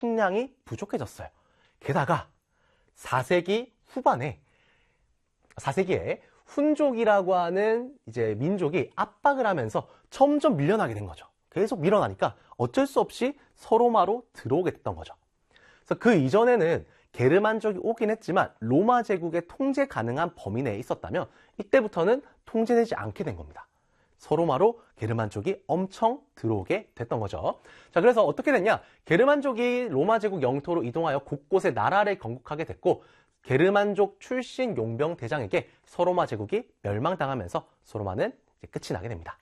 식량이 부족해졌어요. 게다가 4세기 후반에 4세기에 훈족이라고 하는 이제 민족이 압박을 하면서 점점 밀려나게 된 거죠. 계속 밀어나니까 어쩔 수 없이 서로마로 들어오게 됐던 거죠. 그래서 그 이전에는 게르만족이 오긴 했지만 로마 제국의 통제 가능한 범위 내에 있었다면 이때부터는 통제되지 않게 된 겁니다. 서로마로 게르만족이 엄청 들어오게 됐던 거죠. 자, 그래서 어떻게 됐냐? 게르만족이 로마 제국 영토로 이동하여 곳곳에 나라를 건국하게 됐고 게르만족 출신 용병 대장에게 서로마 제국이 멸망당하면서 서로마는 이제 끝이 나게 됩니다.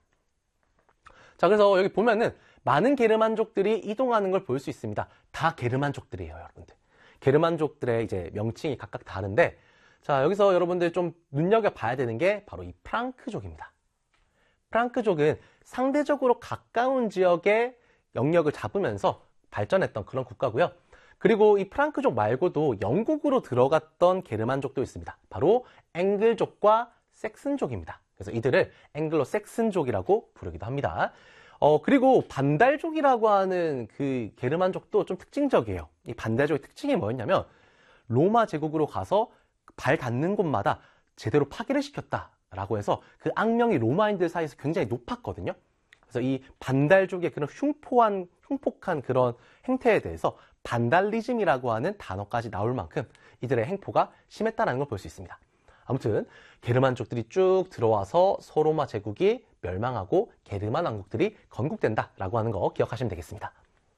자, 그래서 여기 보면은 많은 게르만족들이 이동하는 걸 볼 수 있습니다. 다 게르만족들이에요, 여러분들. 게르만족들의 이제 명칭이 각각 다른데, 자, 여기서 여러분들 좀 눈여겨봐야 되는 게 바로 이 프랑크족입니다. 프랑크족은 상대적으로 가까운 지역의 영역을 잡으면서 발전했던 그런 국가고요. 그리고 이 프랑크족 말고도 영국으로 들어갔던 게르만족도 있습니다. 바로 앵글족과 섹슨족입니다. 그래서 이들을 앵글로 섹슨족이라고 부르기도 합니다. 그리고 반달족이라고 하는 그 게르만족도 좀 특징적이에요. 이 반달족의 특징이 뭐였냐면 로마 제국으로 가서 발 닿는 곳마다 제대로 파괴를 시켰다라고 해서 그 악명이 로마인들 사이에서 굉장히 높았거든요. 그래서 이 반달족의 그런 흉폭한 그런 행태에 대해서 반달리즘이라고 하는 단어까지 나올 만큼 이들의 행포가 심했다는 걸 볼 수 있습니다. 아무튼 게르만족들이 쭉 들어와서 서로마 제국이 멸망하고 게르만 왕국들이 건국된다라고 하는 거 기억하시면 되겠습니다.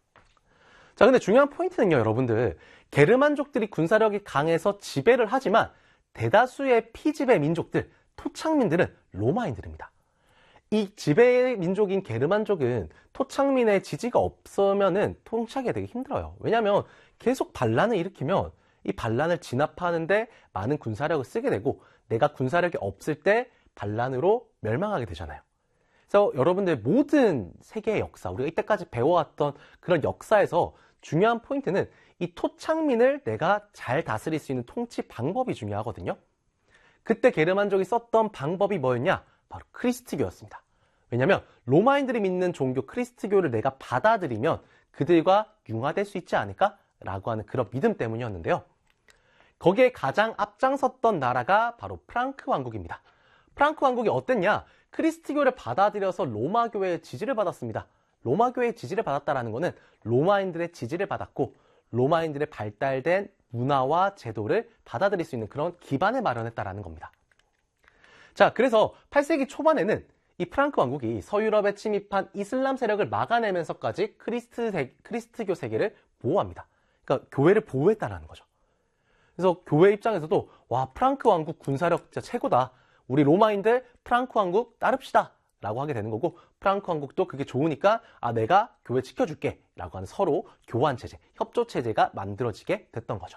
자, 근데 중요한 포인트는요, 여러분들. 게르만족들이 군사력이 강해서 지배를 하지만 대다수의 피지배 민족들, 토착민들은 로마인들입니다. 이 지배 민족인 게르만족은 토착민의 지지가 없으면은 통치하기가 되게 힘들어요. 왜냐하면 계속 반란을 일으키면 이 반란을 진압하는데 많은 군사력을 쓰게 되고 내가 군사력이 없을 때 반란으로 멸망하게 되잖아요. 그래서 여러분들 모든 세계의 역사, 우리가 이때까지 배워왔던 그런 역사에서 중요한 포인트는 이 토착민을 내가 잘 다스릴 수 있는 통치 방법이 중요하거든요. 그때 게르만족이 썼던 방법이 뭐였냐? 바로 크리스트교였습니다. 왜냐하면 로마인들이 믿는 종교 크리스트교를 내가 받아들이면 그들과 융화될 수 있지 않을까라고 하는 그런 믿음 때문이었는데요. 거기에 가장 앞장섰던 나라가 바로 프랑크 왕국입니다. 프랑크 왕국이 어땠냐? 크리스트교를 받아들여서 로마교회의 지지를 받았습니다. 로마교회의 지지를 받았다는 것은 로마인들의 지지를 받았고 로마인들의 발달된 문화와 제도를 받아들일 수 있는 그런 기반을 마련했다는 겁니다. 자, 그래서 8세기 초반에는 이 프랑크 왕국이 서유럽에 침입한 이슬람 세력을 막아내면서까지 크리스트교 세계를 보호합니다. 그러니까 교회를 보호했다는 거죠. 그래서 교회 입장에서도 와, 프랑크 왕국 군사력 진짜 최고다. 우리 로마인들 프랑크 왕국 따릅시다 라고 하게 되는 거고 프랑크 왕국도 그게 좋으니까 내가 교회 지켜줄게 라고 하는 서로 교환체제, 협조체제가 만들어지게 됐던 거죠.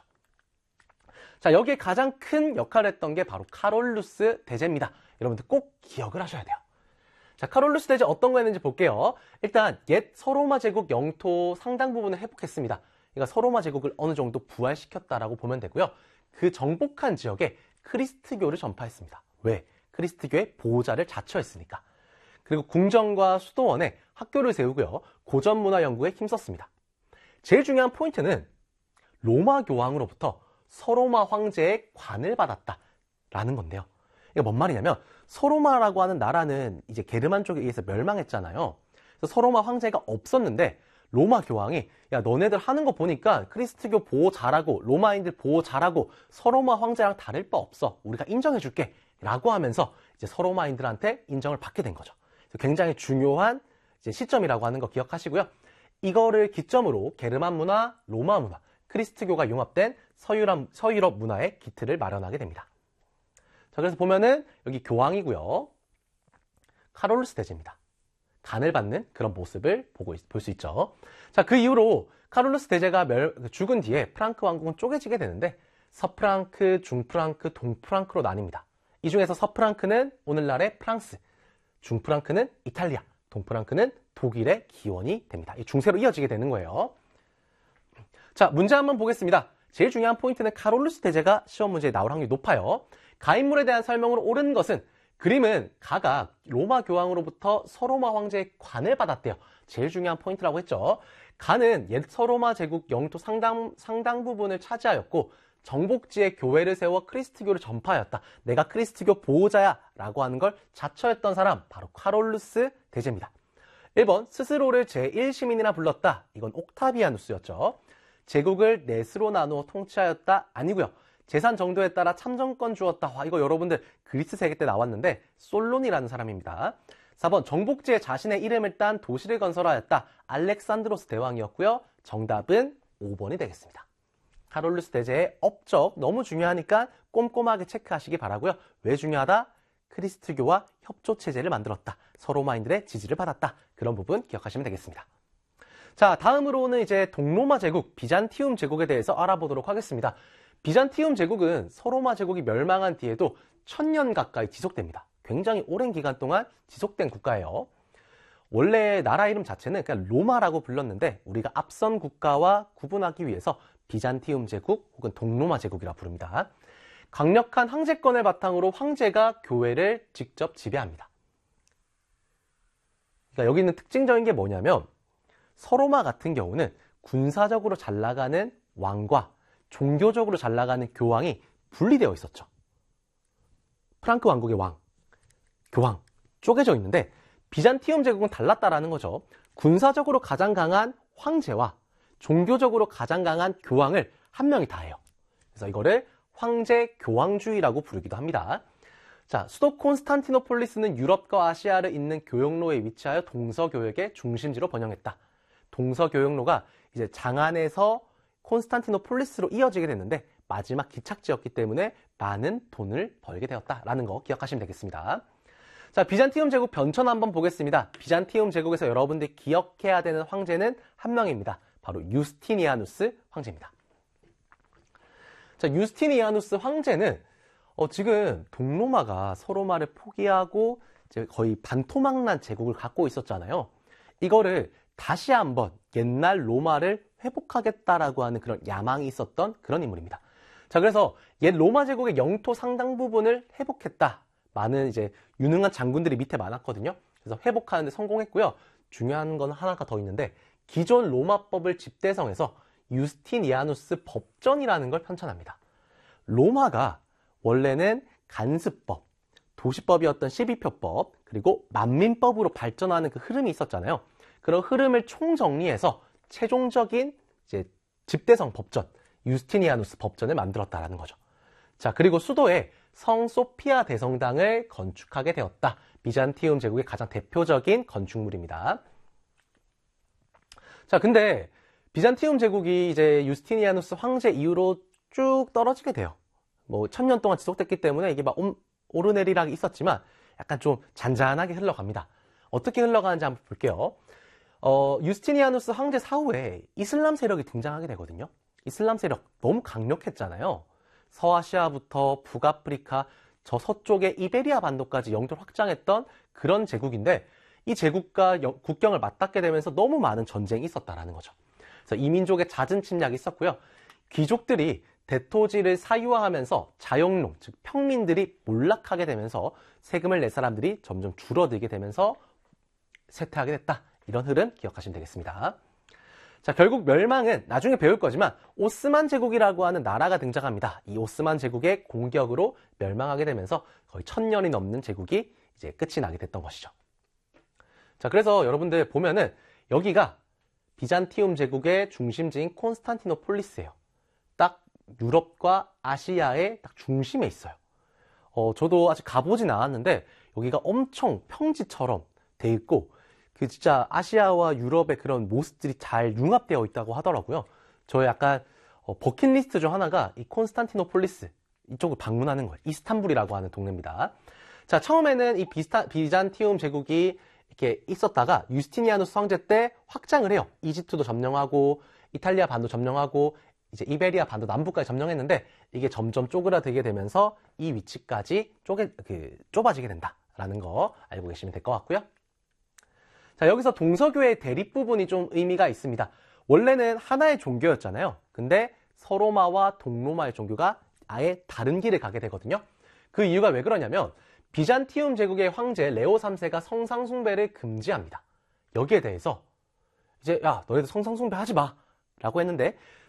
자, 여기에 가장 큰 역할을 했던 게 바로 카롤루스 대제입니다. 여러분들 꼭 기억을 하셔야 돼요. 자, 카롤루스 대제 어떤 거였는지 볼게요. 일단 옛 서로마 제국 영토 상당 부분을 회복했습니다. 그러니까 서로마 제국을 어느 정도 부활시켰다라고 보면 되고요. 그 정복한 지역에 크리스트교를 전파했습니다. 왜? 크리스트교의 보호자를 자처했으니까. 그리고 궁전과 수도원에 학교를 세우고요. 고전 문화 연구에 힘썼습니다. 제일 중요한 포인트는 로마 교황으로부터 서로마 황제의 관을 받았다라는 건데요. 이게 뭔 말이냐면 서로마라고 하는 나라는 이제 게르만 쪽에 의해서 멸망했잖아요. 그래서 서로마 황제가 없었는데 로마 교황이 야, 너네들 하는 거 보니까 크리스트교 보호 잘하고 로마인들 보호 잘하고 서로마 황제랑 다를 바 없어. 우리가 인정해줄게 라고 하면서 이제 서로마인들한테 인정을 받게 된 거죠. 굉장히 중요한 이제 시점이라고 하는 거 기억하시고요. 이거를 기점으로 게르만 문화, 로마 문화, 크리스트교가 융합된 서유럽 문화의 기틀을 마련하게 됩니다. 자, 그래서 보면은 여기 교황이고요. 카롤루스 대제입니다. 간을 받는 그런 모습을 볼 수 있죠. 자, 그 이후로 카롤루스 대제가 죽은 뒤에 프랑크 왕국은 쪼개지게 되는데 서프랑크, 중프랑크, 동프랑크로 나뉩니다. 이 중에서 서프랑크는 오늘날의 프랑스, 중프랑크는 이탈리아, 동프랑크는 독일의 기원이 됩니다. 이 중세로 이어지게 되는 거예요. 자, 문제 한번 보겠습니다. 제일 중요한 포인트는 카롤루스 대제가 시험 문제에 나올 확률이 높아요. 가인물에 대한 설명으로 옳은 것은 그림은 각각 로마 교황으로부터 서로마 황제의 관을 받았대요. 제일 중요한 포인트라고 했죠. 간은 옛 서로마 제국 영토 상당 부분을 차지하였고 정복지에 교회를 세워 크리스트교를 전파하였다. 내가 크리스트교 보호자야 라고 하는 걸 자처했던 사람 바로 카롤루스 대제입니다. 1번 스스로를 제1시민이라 불렀다. 이건 옥타비아누스였죠. 제국을 넷으로 나누어 통치하였다. 아니고요. 재산 정도에 따라 참정권 주었다. 와, 이거 여러분들 그리스 세계 때 나왔는데 솔론이라는 사람입니다. 4번 정복지에 자신의 이름을 딴 도시를 건설하였다. 알렉산드로스 대왕이었고요. 정답은 5번이 되겠습니다. 카롤루스 대제의 업적 너무 중요하니까 꼼꼼하게 체크하시기 바라고요. 왜 중요하다? 크리스트교와 협조체제를 만들었다. 서로마인들의 지지를 받았다. 그런 부분 기억하시면 되겠습니다. 자, 다음으로는 이제 동로마 제국, 비잔티움 제국에 대해서 알아보도록 하겠습니다. 비잔티움 제국은 서로마 제국이 멸망한 뒤에도 1000년 가까이 지속됩니다. 굉장히 오랜 기간 동안 지속된 국가예요. 원래 나라 이름 자체는 그냥 로마라고 불렀는데 우리가 앞선 국가와 구분하기 위해서 비잔티움 제국 혹은 동로마 제국이라 부릅니다. 강력한 황제권을 바탕으로 황제가 교회를 직접 지배합니다. 그러니까 여기 있는 특징적인 게 뭐냐면 서로마 같은 경우는 군사적으로 잘 나가는 왕과 종교적으로 잘 나가는 교황이 분리되어 있었죠. 프랑크 왕국의 왕, 교황 쪼개져 있는데 비잔티움 제국은 달랐다라는 거죠. 군사적으로 가장 강한 황제와 종교적으로 가장 강한 교황을 한 명이 다 해요. 그래서 이거를 황제 교황주의라고 부르기도 합니다. 자, 수도 콘스탄티노폴리스는 유럽과 아시아를 잇는 교역로에 위치하여 동서교역의 중심지로 번영했다. 동서교역로가 이제 장안에서 콘스탄티노폴리스로 이어지게 됐는데 마지막 기착지였기 때문에 많은 돈을 벌게 되었다라는 거 기억하시면 되겠습니다. 자, 비잔티움 제국 변천 한번 보겠습니다. 비잔티움 제국에서 여러분들이 기억해야 되는 황제는 한 명입니다. 바로 유스티니아누스 황제입니다. 자, 유스티니아누스 황제는 지금 동로마가 서로마를 포기하고 이제 거의 반토막난 제국을 갖고 있었잖아요. 이거를 다시 한번 옛날 로마를 회복하겠다라고 하는 그런 야망이 있었던 그런 인물입니다. 자, 그래서 옛 로마 제국의 영토 상당 부분을 회복했다. 많은 이제 유능한 장군들이 밑에 많았거든요. 그래서 회복하는 데 성공했고요. 중요한 건 하나가 더 있는데 기존 로마법을 집대성해서 유스티니아누스 법전이라는 걸 편찬합니다. 로마가 원래는 간습법, 도시법이었던 12표법, 그리고 만민법으로 발전하는 그 흐름이 있었잖아요. 그런 흐름을 총정리해서 최종적인 이제 집대성 법전, 유스티니아누스 법전을 만들었다라는 거죠. 자, 그리고 수도에 성 소피아 대성당을 건축하게 되었다. 비잔티움 제국의 가장 대표적인 건축물입니다. 자, 근데 비잔티움 제국이 이제 유스티니아누스 황제 이후로 쭉 떨어지게 돼요. 뭐 1000년 동안 지속됐기 때문에 이게 막 오르내리락이 있었지만 약간 좀 잔잔하게 흘러갑니다. 어떻게 흘러가는지 한번 볼게요. 유스티니아누스 황제 사후에 이슬람 세력이 등장하게 되거든요. 이슬람 세력 너무 강력했잖아요. 서아시아부터 북아프리카, 저 서쪽의 이베리아 반도까지 영토를 확장했던 그런 제국인데 이 제국과 국경을 맞닿게 되면서 너무 많은 전쟁이 있었다라는 거죠. 그래서 이민족의 잦은 침략이 있었고요. 귀족들이 대토지를 사유화하면서 자영농, 즉 평민들이 몰락하게 되면서 세금을 낼 사람들이 점점 줄어들게 되면서 쇠퇴하게 됐다. 이런 흐름 기억하시면 되겠습니다. 자, 결국 멸망은 나중에 배울 거지만 오스만 제국이라고 하는 나라가 등장합니다. 이 오스만 제국의 공격으로 멸망하게 되면서 거의 1000년이 넘는 제국이 이제 끝이 나게 됐던 것이죠. 자, 그래서 여러분들 보면은 여기가 비잔티움 제국의 중심지인 콘스탄티노폴리스예요. 딱 유럽과 아시아의 딱 중심에 있어요. 저도 아직 가보진 않았는데 여기가 엄청 평지처럼 돼 있고 그 진짜 아시아와 유럽의 그런 모습들이 잘 융합되어 있다고 하더라고요. 저의 약간 버킷리스트 중 하나가 이 콘스탄티노폴리스 이쪽을 방문하는 거예요. 이스탄불이라고 하는 동네입니다. 자, 처음에는 이 비잔티움 제국이 이렇게 있었다가 유스티니아누스 황제 때 확장을 해요. 이집트도 점령하고 이탈리아 반도 점령하고 이제 이베리아 반도 남부까지 점령했는데 이게 점점 쪼그라들게 되면서 이 위치까지 좁아지게 된다라는 거 알고 계시면 될 것 같고요. 자, 여기서 동서교의 대립 부분이 좀 의미가 있습니다. 원래는 하나의 종교였잖아요. 근데 서로마와 동로마의 종교가 아예 다른 길을 가게 되거든요. 그 이유가 왜 그러냐면 비잔티움 제국의 황제 레오 3세가 성상숭배를 금지합니다. 여기에 대해서 이제 야 너희들 성상숭배 하지 마 라고 했는데